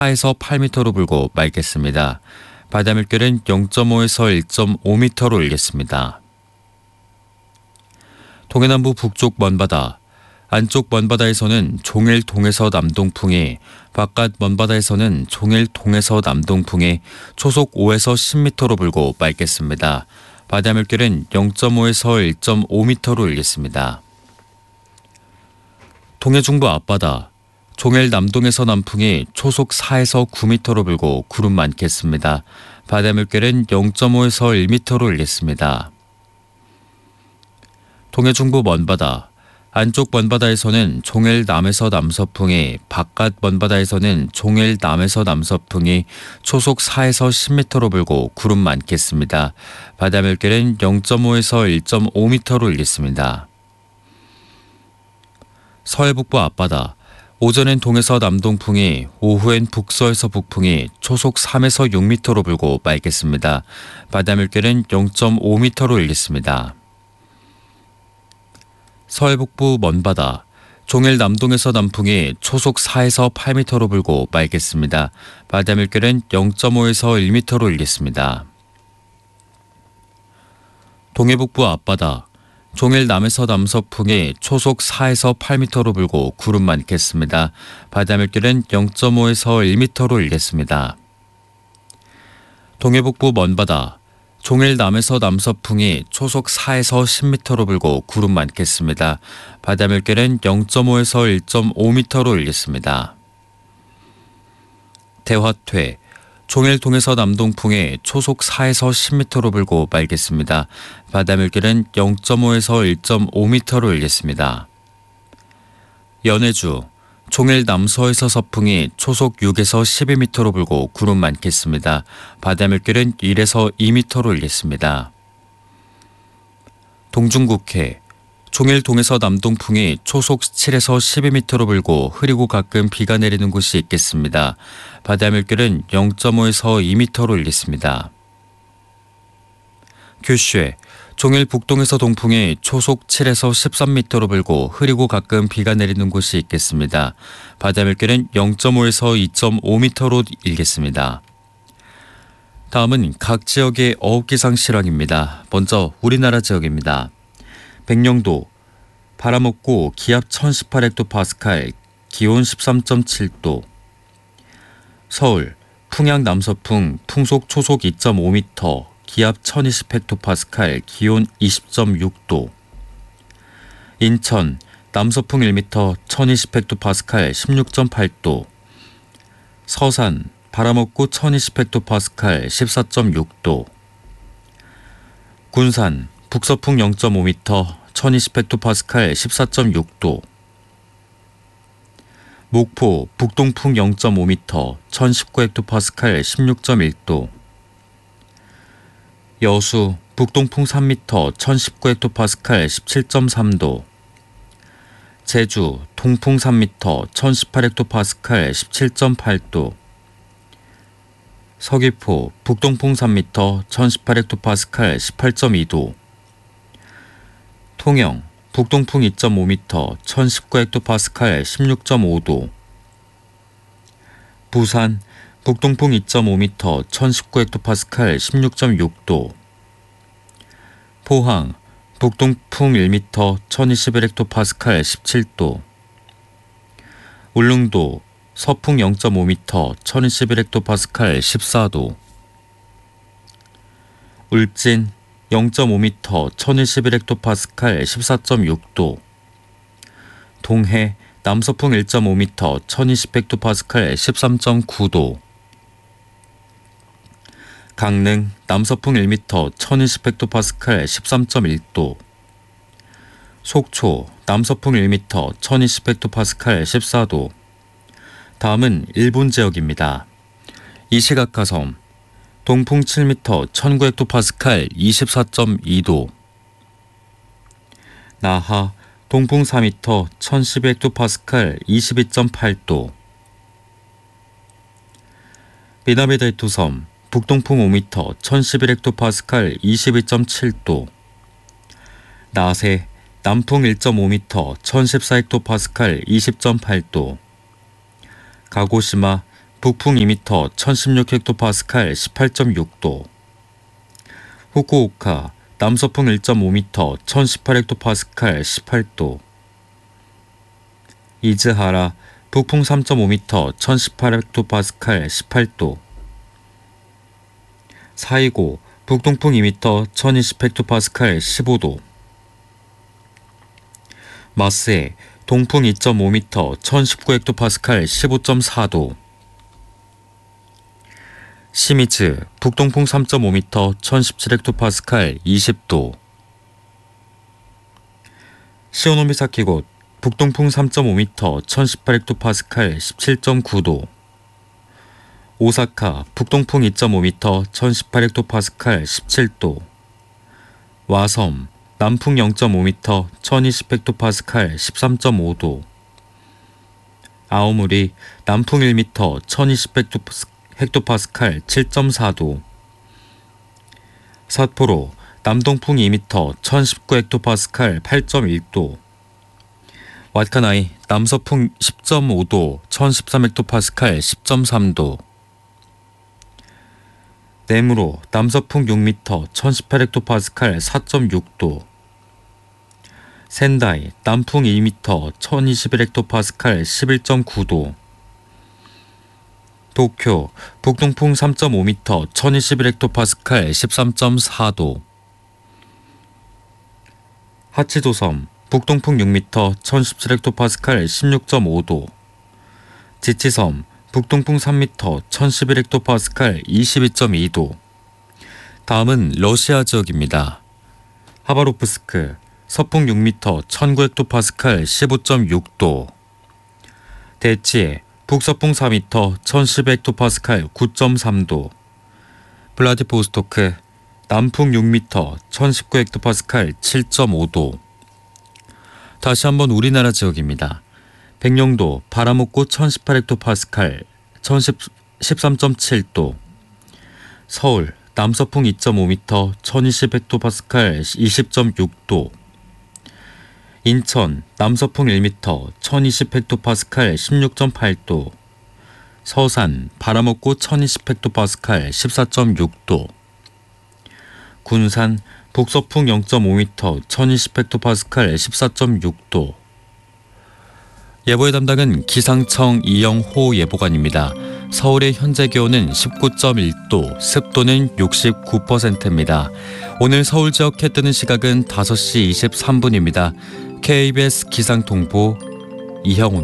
4에서 8m로 불고 맑겠습니다. 바다 물결은 0.5에서 1.5m로 일겠습니다. 동해남부 북쪽 먼바다, 안쪽 먼바다에서는 종일 동에서 남동풍이, 바깥 먼바다에서는 종일 동에서 남동풍이 초속 5에서 10m로 불고 맑겠습니다. 바다 물결은 0.5에서 1.5m로 일겠습니다. 동해 중부 앞바다, 종일 남동에서 남풍이 초속 4에서 9m로 불고 구름 많겠습니다. 바다 물결은 0.5에서 1m로 일겠습니다. 동해 중부 먼바다, 안쪽 먼바다에서는 종일 남에서 남서풍이, 바깥 먼바다에서는 종일 남에서 남서풍이 초속 4에서 10m로 불고 구름 많겠습니다. 바다 물결은 0.5에서 1.5m로 일겠습니다. 서해북부 앞바다, 오전엔 동에서 남동풍이, 오후엔 북서에서 북풍이 초속 3에서 6m로 불고 맑겠습니다. 바다 물결은 0.5m로 일겠습니다. 서해북부 먼바다, 종일 남동에서 남풍이 초속 4에서 8m로 불고 맑겠습니다. 바다 물결은 0.5에서 1m로 일겠습니다. 동해북부 앞바다, 종일 남에서 남서풍이 초속 4에서 8m로 불고 구름 많겠습니다. 바다 물결은 0.5에서 1m로 일겠습니다. 동해북부 먼바다, 종일 남에서 남서풍이 초속 4에서 10m로 불고 구름 많겠습니다. 바다 물결은 0.5에서 1.5m로 일겠습니다. 대화퇴, 종일 동에서 남동풍이 초속 4에서 10m로 불고 맑겠습니다. 바다 물결은 0.5에서 1.5m로 일겠습니다. 연해주, 종일 남서에서 서풍이 초속 6에서 12m로 불고 구름 많겠습니다. 바다 물결은 1에서 2m로 일겠습니다. 동중국해, 종일 동에서 남동풍이 초속 7에서 12m로 불고 흐리고 가끔 비가 내리는 곳이 있겠습니다. 바다 물결은 0.5에서 2m로 일겠습니다. 규슈에, 종일 북동에서 동풍이 초속 7에서 13m로 불고 흐리고 가끔 비가 내리는 곳이 있겠습니다. 바다 물결은 0.5에서 2.5m로 일겠습니다. 다음은 각 지역의 어업기상 실황입니다. 먼저 우리나라 지역입니다. 백령도, 바람 없고 기압 1018헥토파스칼, 기온 13.7도. 서울, 풍향 남서풍, 풍속 초속 2.5m, 기압 1020헥토파스칼, 기온 20.6도. 인천, 남서풍 1m, 1020헥토파스칼, 16.8도. 서산, 바람 없고 1020헥토파스칼, 14.6도. 군산, 북서풍 0.5m, 1020헥토파스칼, 14.6도. 목포, 북동풍 0.5m, 1019헥토파스칼, 16.1도. 여수, 북동풍 3m, 1019헥토파스칼, 17.3도. 제주, 동풍 3m, 1018헥토파스칼, 17.8도. 서귀포, 북동풍 3m, 1018헥토파스칼, 18.2도. 통영, 북동풍 2.5m, 1019헥토파스칼, 16.5도. 부산, 북동풍 2.5m, 1019헥토파스칼, 16.6도. 포항, 북동풍 1m, 1021헥토파스칼, 17도. 울릉도, 서풍 0.5m, 1021헥토파스칼, 14도. 울진, 0.5m, 1021헥토파스칼, 14.6도. 동해, 남서풍 1.5m, 1020헥토파스칼, 13.9도. 강릉, 남서풍 1m, 1020헥토파스칼, 13.1도. 속초, 남서풍 1m, 1020헥토파스칼, 14도. 다음은 일본 지역입니다. 이시가카섬, 동풍 7m, 1009헥토파스칼, 24.2도. 나하, 동풍 4m, 1012헥토파스칼, 22.8도. 미나미다이토섬, 북동풍 5m, 1011헥토파스칼, 22.7도. 나세, 남풍 1.5m, 1014헥토파스칼, 20.8도. 가고시마, 북풍 2m 1016헥토파스칼 18.6도. 후쿠오카 남서풍 1.5m 1018헥토파스칼 18도. 이즈하라 북풍 3.5m 1018헥토파스칼 18도. 사이고 북동풍 2m 1020헥토파스칼 15도. 마스에 동풍 2.5m 1019헥토파스칼 15.4도. 시미즈 북동풍 3.5m 1017헥토파스칼 20도. 시오노미사키곳 북동풍 3.5m 1018헥토파스칼 17.9도. 오사카 북동풍 2.5m 1018헥토파스칼 17도. 와섬 남풍 0.5m 1020헥토파스칼 13.5도. 아오모리 남풍 1m 1020헥토파스칼 7.4도. 삿포로 남동풍 2m 1019헥토파스칼 8.1도. 왓카나이 남서풍 10.5도 1013헥토파스칼 10.3도. 네무로 남서풍 6m 1018헥토파스칼 4.6도. 센다이 남풍 2m 1021헥토파스칼 11.9도. 도쿄 북동풍 3.5m 1021헥토파스칼 13.4도. 하치도섬 북동풍 6m 1017헥토파스칼 16.5도. 지치섬 북동풍 3m 1011헥토파스칼 22.2도. 다음은 러시아 지역입니다. 하바로프스크 서풍 6m 1009헥토파스칼 15.6도. 대치에 북서풍 4m 1010헥토파스칼 9.3도. 블라디보스토크 남풍 6m 1019헥토파스칼 7.5도. 다시 한번 우리나라 지역입니다. 백령도 바람옥고 1018헥토파스칼 13.7도. 서울 남서풍 2.5m 1020헥토파스칼 20.6도. 인천 남서풍 1m 1020헥토파스칼 16.8도. 서산 바람옥고 1020헥토파스칼 14.6도. 군산 북서풍 0.5m 1020헥토파스칼 14.6도. 예보의 담당은 기상청 이영호 예보관입니다. 서울의 현재 기온은 19.1도, 습도는 69%입니다. 오늘 서울 지역 해 뜨는 시각은 5시 23분입니다. KBS 기상통보 이형훈